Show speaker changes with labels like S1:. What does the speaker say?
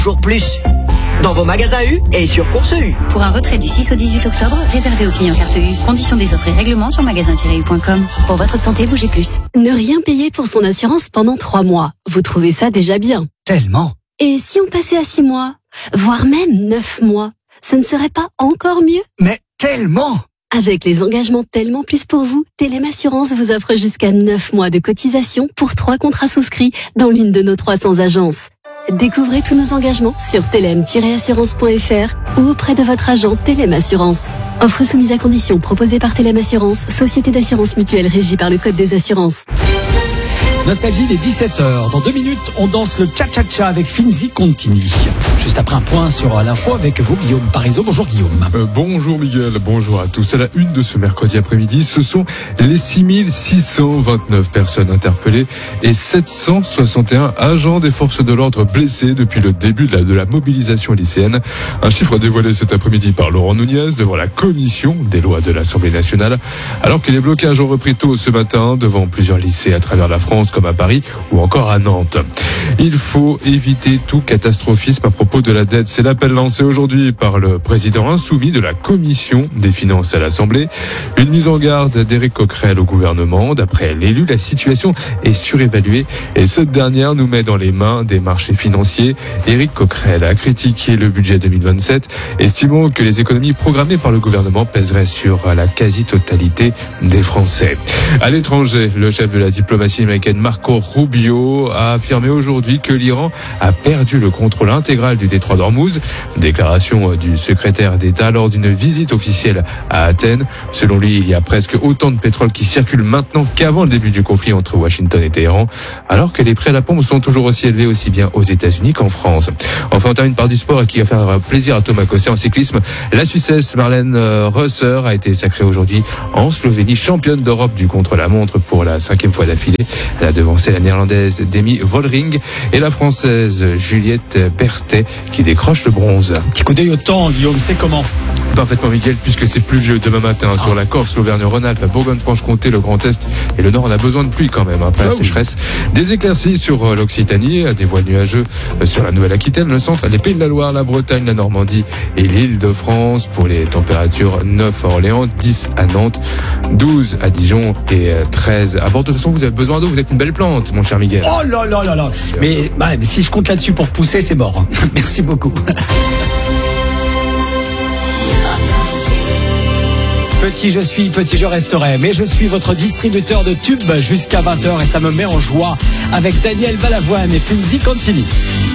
S1: Toujours plus. Dans vos magasins U et sur Course U.
S2: Pour un retrait du 6 au 18 octobre, réservé aux clients carte U. Conditions des offres et règlements sur magasin-u.com. Pour votre santé, bougez plus.
S3: Ne rien payer pour son assurance pendant 3 mois. Vous trouvez ça déjà bien?
S1: Tellement.
S3: Et si on passait à 6 mois, voire même 9 mois, ce ne serait pas encore mieux?
S1: Mais tellement.
S3: Avec les engagements Tellement Plus pour vous, Telem Assurance vous offre jusqu'à 9 mois de cotisation pour 3 contrats souscrits dans l'une de nos 300 agences. Découvrez tous nos engagements sur telem-assurance.fr ou auprès de votre agent Telem Assurance. Offre soumise à condition proposée par Telem Assurance, société d'assurance mutuelle régie par le Code des assurances.
S4: Nostalgie, il est 17h. Dans 2 minutes, on danse le cha-cha-cha avec Finzi Contini. Juste après un point sur l'info avec vous, Guillaume Parisot. Bonjour Guillaume.
S5: Bonjour Miguel, bonjour à tous. À la une de ce mercredi après-midi, ce sont les 6629 personnes interpellées et 761 agents des forces de l'ordre blessés depuis le début de la mobilisation lycéenne. Un chiffre dévoilé cet après-midi par Laurent Nunez devant la commission des lois de l'Assemblée nationale, alors que les blocages ont repris tôt ce matin devant plusieurs lycées à travers la France, comme à Paris ou encore à Nantes. Il faut éviter tout catastrophisme à propos de la dette. C'est l'appel lancé aujourd'hui par le président insoumis de la commission des finances à l'Assemblée. Une mise en garde d'Éric Coquerel au gouvernement. D'après l'élu, la situation est surévaluée et cette dernière nous met dans les mains des marchés financiers. Éric Coquerel a critiqué le budget 2027, estimant que les économies programmées par le gouvernement pèseraient sur la quasi-totalité des Français. À l'étranger, le chef de la diplomatie américaine Marco Rubio a affirmé aujourd'hui que l'Iran a perdu le contrôle intégral du détroit d'Ormuz. Déclaration du secrétaire d'État lors d'une visite officielle à Athènes. Selon lui, il y a presque autant de pétrole qui circule maintenant qu'avant le début du conflit entre Washington et Téhéran, alors que les prix à la pompe sont toujours aussi élevés aussi bien aux États-Unis qu'en France. Enfin, on termine par du sport qui va faire plaisir à Thomas Cosset en cyclisme. La Suissesse Marlène Rösser a été sacrée aujourd'hui en Slovénie championne d'Europe du contre-la-montre pour la 5e fois d'affilée. Elle a devancé la néerlandaise Demi Vollering et la française Juliette Berthet qui décroche le bronze.
S4: Petit coup d'œil au temps, Guillaume, c'est comment?
S5: Parfaitement Miguel, puisque c'est pluvieux demain matin sur la Corse, l'Auvergne-Rhône-Alpes, la Bourgogne-Franche-Comté, le Grand Est et le Nord. On a besoin de pluie quand même après la sécheresse. Des éclaircies sur l'Occitanie, des voiles nuageux sur la Nouvelle-Aquitaine, le centre, les Pays de la Loire, la Bretagne, la Normandie et l'Île-de-France. Pour les températures, 9 à Orléans, 10 à Nantes, 12 à Dijon et 13 à Bordeaux. De toute façon, vous avez besoin d'eau, vous êtes une belle plante, mon cher Miguel.
S4: Oh là là là là. Mais si je compte là-dessus pour pousser, c'est mort. Merci beaucoup. Petit je suis, petit je resterai, mais je suis votre distributeur de tubes jusqu'à 20h et ça me met en joie avec Daniel Balavoine et Finzi Contini.